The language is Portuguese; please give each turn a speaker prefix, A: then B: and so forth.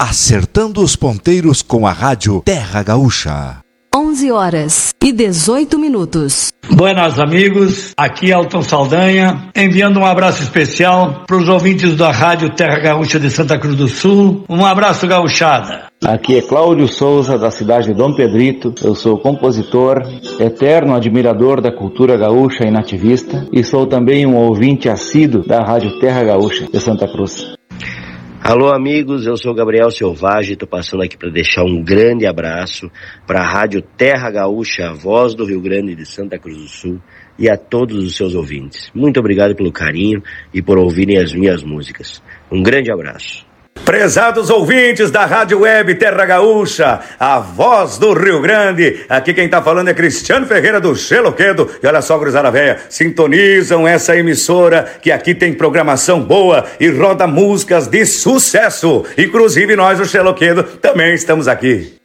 A: Acertando os ponteiros com a Rádio Terra Gaúcha.
B: 11h18.
C: Buenas amigos, aqui é Elton Saldanha, enviando um abraço especial para os ouvintes da Rádio Terra Gaúcha de Santa Cruz do Sul. Um abraço, gauchada.
D: Aqui é Cláudio Souza, da cidade de Dom Pedrito. Eu sou compositor, eterno admirador da cultura gaúcha e nativista, e sou também um ouvinte assíduo da Rádio Terra Gaúcha de Santa Cruz.
E: Alô amigos, eu sou Gabriel Selvagem, estou passando aqui para deixar um grande abraço para a Rádio Terra Gaúcha, a voz do Rio Grande de Santa Cruz do Sul, e a todos os seus ouvintes. Muito obrigado pelo carinho e por ouvirem as minhas músicas. Um grande abraço.
F: Prezados ouvintes da Rádio Web Terra Gaúcha, a voz do Rio Grande, aqui quem tá falando é Cristiano Ferreira do Xeloquedo. E olha só, gurizada véia, sintonizam essa emissora que aqui tem programação boa e roda músicas de sucesso. Inclusive nós, o Xeloquedo, também estamos aqui.